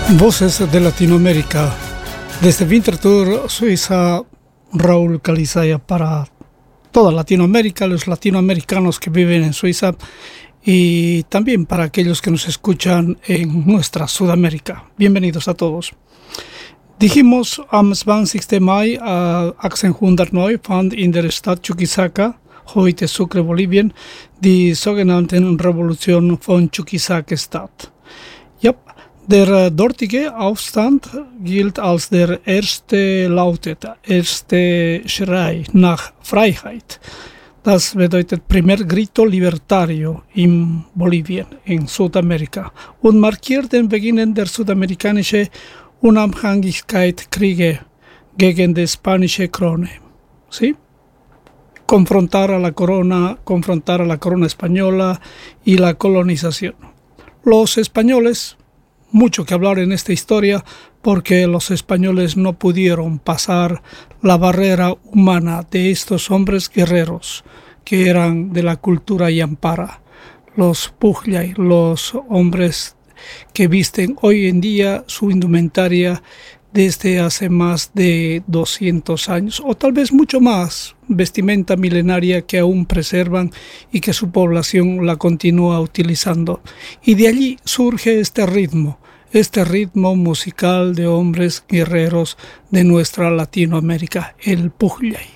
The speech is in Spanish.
Voces de Latinoamérica. Desde Winterthur, Suiza, Raúl Calizaya para toda Latinoamérica, los latinoamericanos que viven en Suiza y también para aquellos que nos escuchan en nuestra Sudamérica. Bienvenidos a todos. Dijimos, am 20. Mai 1809 fand in der Stadt Chuquisaca, heute Sucre, Bolivien, die sogenannten Revolution von Chuquisaca-Stadt. Ja, der dortige Aufstand gilt als der erste Schrei nach Freiheit. Das bedeutet primer grito libertario in Bolivien, in Südamerika, und markiert den Beginn der südamerikanischen Unabhängigkeitskriege gegen die spanische Krone. ¿Sí? Confrontar a la corona española y la colonización. Los españoles, mucho que hablar en esta historia, porque los españoles no pudieron pasar la barrera humana de estos hombres guerreros que eran de la cultura yampara, los pujllay, los hombres que visten hoy en día su indumentaria desde hace más de 200 años, o tal vez mucho más, vestimenta milenaria que aún preservan y que su población la continúa utilizando. Y de allí surge este ritmo musical de hombres guerreros de nuestra Latinoamérica, el pujllay.